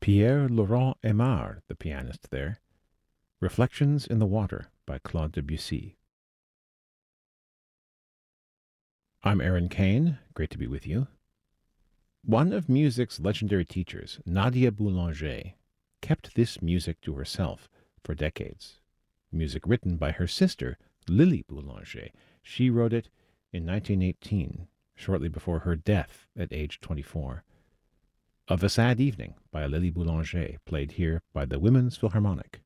Pierre-Laurent Aimard, the pianist there. Reflections in the Water by Claude Debussy. I'm Aaron Kane. Great to be with you. One of music's legendary teachers, Nadia Boulanger, kept this music to herself for decades. Music written by her sister, Lily Boulanger. She wrote it in 1918, shortly before her death at age 24. Of a Sad Evening by Lily Boulanger, played here by the Women's Philharmonic.